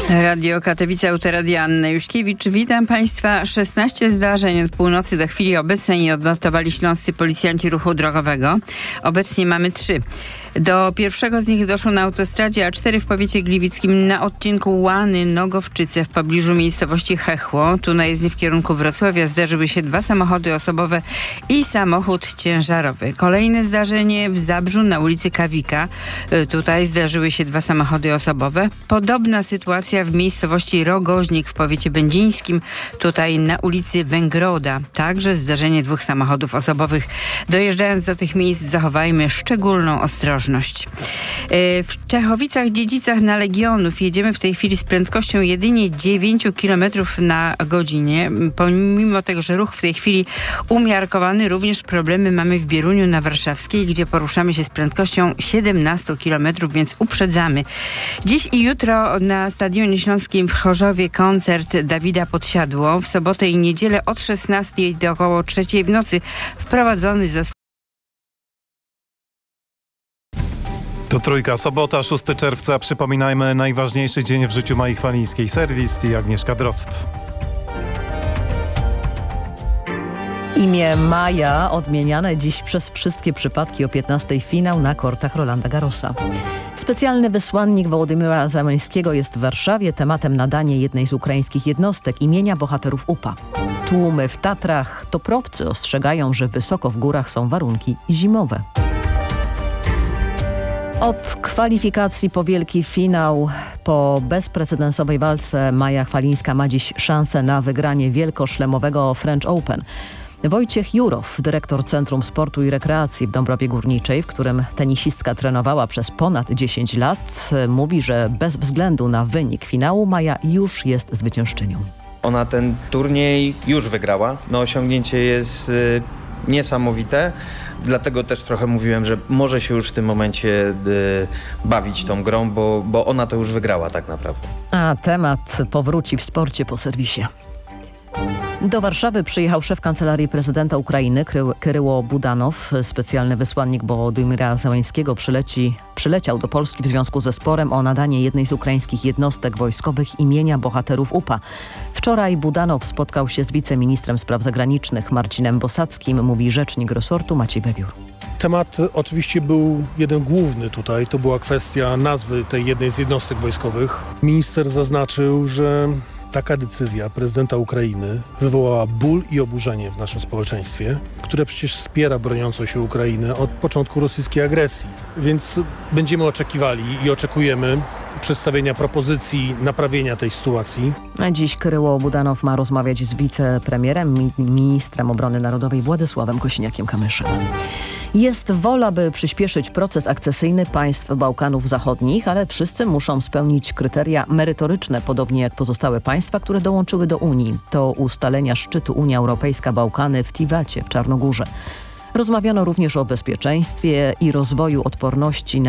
Radio Katowice, Autoradia Anna Juszkiewicz. Witam Państwa. 16 zdarzeń od północy do chwili obecnej odnotowali śląscy policjanci ruchu drogowego. Obecnie mamy 3. Do pierwszego z nich doszło na autostradzie A4 w powiecie gliwickim na odcinku Łany-Nogowczyce w pobliżu miejscowości Chechło. Tu na jezdni w kierunku Wrocławia zdarzyły się 2 samochody osobowe i samochód ciężarowy. Kolejne zdarzenie w Zabrzu na ulicy Kawika. Tutaj zdarzyły się 2 samochody osobowe. Podobna sytuacja w miejscowości Rogoźnik w powiecie będzińskim. Tutaj na ulicy Węgroda. Także zdarzenie 2 samochodów osobowych. Dojeżdżając do tych miejsc zachowajmy szczególną ostrożność. W Czechowicach-Dziedzicach na Legionów jedziemy w tej chwili z prędkością jedynie 9 km na godzinę. Pomimo tego, że ruch w tej chwili umiarkowany, również problemy mamy w Bieruniu na Warszawskiej, gdzie poruszamy się z prędkością 17 km, więc uprzedzamy. Dziś i jutro na Stadionie Śląskim w Chorzowie koncert Dawida Podsiadło. W sobotę i niedzielę od 16 do około 3 w nocy wprowadzony został. To Trójka, sobota, 6 czerwca. Przypominajmy, najważniejszy dzień w życiu Mai Chwalińskiej. Serwis i Agnieszka Drozd. Imię Maja odmieniane dziś przez wszystkie przypadki o 15:00 finał na kortach Rolanda Garrosa. Specjalny wysłannik Wołodymyra Zełenskiego jest w Warszawie tematem nadanie jednej z ukraińskich jednostek imienia bohaterów UPA. Tłumy w Tatrach, toprowcy ostrzegają, że wysoko w górach są warunki zimowe. Od kwalifikacji po wielki finał, po bezprecedensowej walce Maja Chwalińska ma dziś szansę na wygranie wielkoszlemowego French Open. Wojciech Jurow, dyrektor Centrum Sportu i Rekreacji w Dąbrowie Górniczej, w którym tenisistka trenowała przez ponad 10 lat, mówi, że bez względu na wynik finału Maja już jest zwyciężczynią. Ona ten turniej już wygrała. Osiągnięcie jest niesamowite. Dlatego też trochę mówiłem, że może się już w tym momencie bawić tą grą, bo ona to już wygrała tak naprawdę. A temat powróci w sporcie po serwisie. Do Warszawy przyjechał szef Kancelarii Prezydenta Ukrainy Kryło Budanow. Specjalny wysłannik Wołodymyra Zełenskiego przyleciał do Polski w związku ze sporem o nadanie jednej z ukraińskich jednostek wojskowych imienia bohaterów UPA. Wczoraj Budanow spotkał się z wiceministrem spraw zagranicznych Marcinem Bosackim, mówi rzecznik resortu Maciej Wewiór. Temat oczywiście był jeden główny tutaj, to była kwestia nazwy tej jednej z jednostek wojskowych. Minister zaznaczył, że taka decyzja prezydenta Ukrainy wywołała ból i oburzenie w naszym społeczeństwie, które przecież wspiera broniącą się Ukrainę od początku rosyjskiej agresji. Więc będziemy oczekiwali i oczekujemy przedstawienia propozycji naprawienia tej sytuacji. A dziś Kryło Budanow ma rozmawiać z wicepremierem, ministrem obrony narodowej Władysławem Kosiniakiem-Kamyszem. Jest wola, by przyspieszyć proces akcesyjny państw Bałkanów Zachodnich, ale wszyscy muszą spełnić kryteria merytoryczne, podobnie jak pozostałe państwa, które dołączyły do Unii. To ustalenia szczytu Unia Europejska-Bałkany w Tiwacie w Czarnogórze. Rozmawiano również o bezpieczeństwie i rozwoju odporności na